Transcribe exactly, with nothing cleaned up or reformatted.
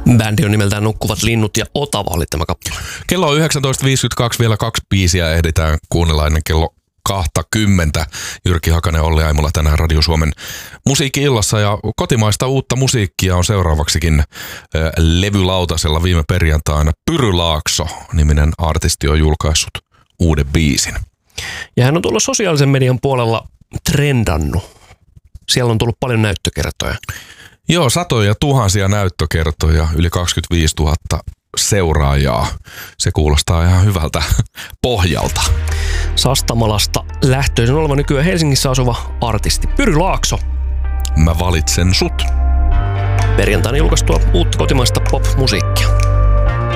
Bändi on nimeltään Nukkuvat linnut ja Otava oli tämä kappale. Kello on yhdeksäntoista viisikymmentäkaksi, vielä kaksi biisiä ehditään kuunnella ennen kello kaksikymmentä. Jyrki Hakanen, Olli Aimola tänään Radio Suomen musiikki-illassa ja kotimaista uutta musiikkia on seuraavaksikin äh, levylautasella viime perjantaina. Pyry Laakso-niminen artisti on julkaissut uuden biisin. Ja hän on tullut sosiaalisen median puolella trendannut. Siellä on tullut paljon näyttökertoja. Joo, satoja tuhansia näyttökertoja, yli kaksikymmentäviisituhatta seuraajaa. Se kuulostaa ihan hyvältä pohjalta. Sastamalasta lähtöisin oleva nykyään Helsingissä asuva artisti Pyry Laakso. Mä valitsen sut. Perjantaina julkaistua uutta kotimaista pop-musiikkia.